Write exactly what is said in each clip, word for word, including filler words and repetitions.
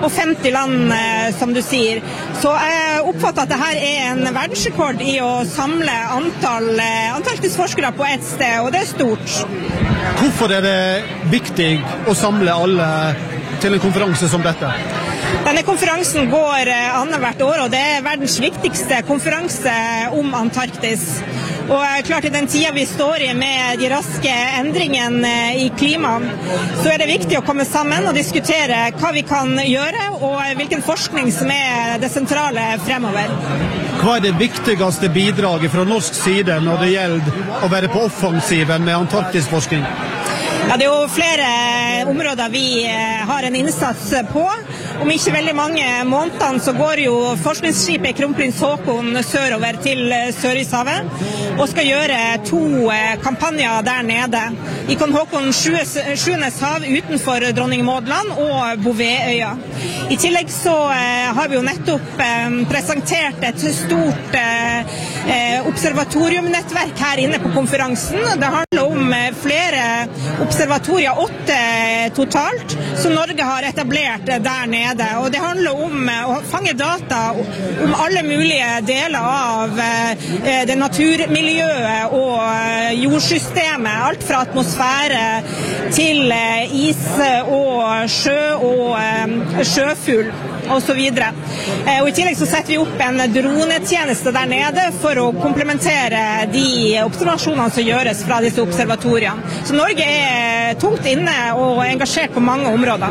og femti land, som du sier. Så jeg oppfatter at dette er en verdensrekord i å samle antall antarktisforskere på et sted, og det er stort. Hvorfor er det viktig å samle alle til en konferanse som dette? Denne konferansen går annethvert år, og det er verdens viktigste konferanse om Antarktis. Og klart i den tiden vi står i med de raske endringene i klimaet, så er det viktig å komme sammen og diskutere hva vi kan gjøre, og hvilken forskning som er det sentrale fremover. Hva er det viktigste bidraget fra norsk side når det gjelder å være på offensiven med antarktisforskning? Ja, det er jo flere områder vi har en innsats på. Om ikke veldig mange månedene så går jo forskningsskipet Kronprins Haakon sørover til Sørishavet og skal gjøre to kampanjer der nede. I Kong Haakon sjuendes hav utenfor Dronning Maud land og Bouvetøya. I tillegg så har vi jo nettopp presentert et stort observatoriumnettverk her inne på konferansen. Det handler om flere observatorier, åtte totalt, som Norge har etablert der nede. Og det handler om å fange data om alle mulige deler av det naturmiljøet og jordsystemet. Alt fra atmosfære til is og sjø og sjøfugl og så videre. Og i tillegg så setter vi opp en dronetjeneste der nede for å komplementere de observasjonene som gjøres fra disse observatoriene. Så Norge er tungt inne og engasjert på mange områder.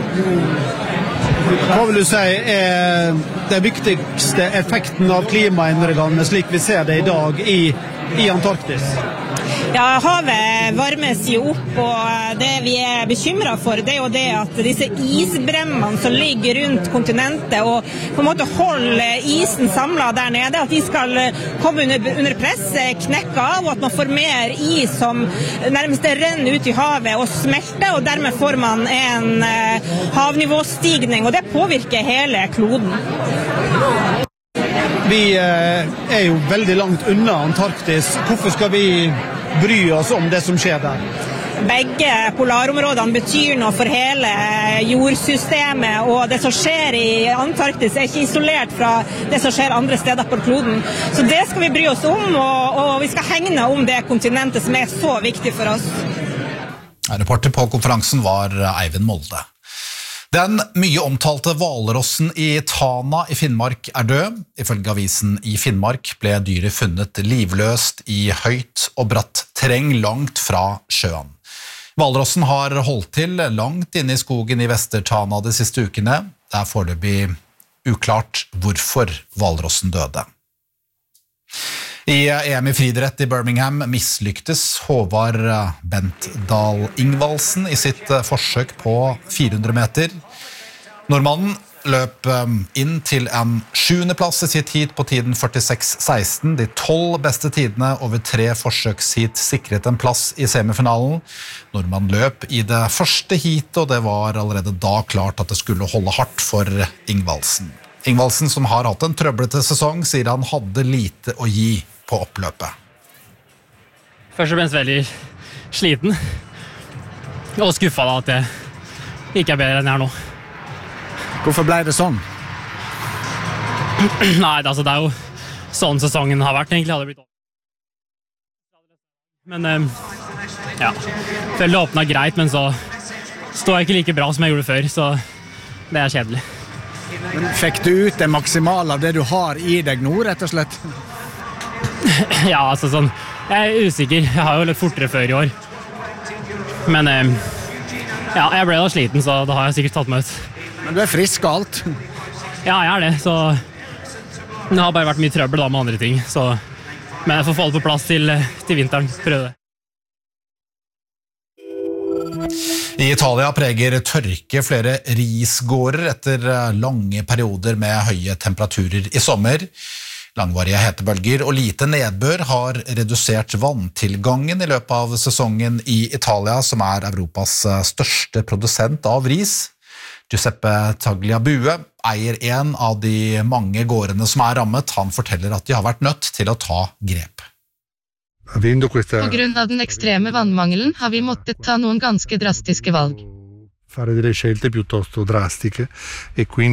Hva vil du si er den viktigste effekten av klimaendringene slik vi ser det i dag i, i Antarktis? Ja, havet varmes jo opp, og det vi er bekymret for, det er jo det at disse isbremmene som ligger rundt kontinentet og på en måte holder isen samlet der nede, at de skal komme under, under press, knekke av, og at man får mer is som nærmest renner ut i havet og smelter, og dermed får man en havnivåstigning, og det påvirker hele kloden. Vi er jo veldig langt unna Antarktis. Hvorfor skal vi bry oss om det som skjer der? Begge polarområdene betyr noe for hele jordsystemet, og det som skjer i Antarktis er ikke isolert fra det som skjer andre steder på kloden. Så det skal vi bry oss om, og, og vi skal hegne om det kontinentet som er så viktig for oss. Reporter på konferansen var Eivind Molde. Den mye omtalte hvalrossen i Tana i Finnmark er død. Ifølge avisen i Finnmark ble dyret funnet livløst i høyt og bratt terreng langt fra sjøen. Hvalrossen har holdt til langt inne i skogen i Vester-Tana de siste ukene. Det er foreløpig uklart hvorfor hvalrossen døde. I E M i friidrett i Birmingham mislyktes Håvard Bentdal Ingvaldsen i sitt forsøk på fire hundre meter. Nordmannen løp inn til en sjuende plass i sitt heat på tiden førtiseks seksten. De tolv beste tidene over tre forsøksheat sikret en plass i semifinalen. Nordmannen løp i det første heatet, og det var allerede da klart at det skulle holde hardt for Ingvaldsen. Ingvaldsen, som har hatt en trøblete sesong, sier han hadde lite å gi på oppløpet. Først og fremst veldig sliten og skuffet da at det ikke er bedre enn jeg er nå. Hvorfor ble det sånn? Nei, altså det er jo sånn sesongen har vært egentlig. Hadde blitt men ja, følte det åpnet greit, men så står jeg ikke like bra som jeg gjorde før, så det er kjedelig. Men fikk du ut det maksimale av det du har i deg nå, rett og slett? Ja, altså sånn, jeg er usikker. Jeg har jo løpt fortere før i år. Men ja, jeg ble da sliten, så da har jeg sikkert tatt meg ut. Men du er frisk og alt? Ja, jeg er det, så det har bare vært mye trøbbel da med andre ting. Så, men jeg får få det på plass til, til vinteren, prøve det. I Italia preger tørke flere risgårder etter lange perioder med høye temperaturer i sommer. Langvarige hetebølger og lite nedbør har redusert vanntilgangen i løpet av sesongen i Italia, som er Europas største produsent av ris. Giuseppe Tagliabue eier en av de mange gårdene som er rammet. Han forteller at de har vært nødt til å ta grep. På grunn av den ekstreme vannmangelen har vi måttet ta noen ganske drastiske valg. Fare delle scelte piuttosto drastiche e quindi